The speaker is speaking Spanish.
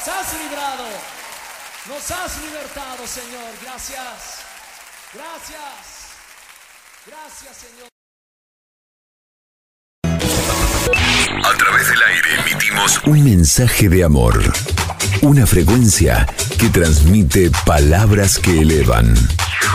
Nos has librado. Nos has libertado, Señor. Gracias. Gracias. Gracias, Señor. A través del aire emitimos un mensaje de amor. Una frecuencia que transmite palabras que elevan.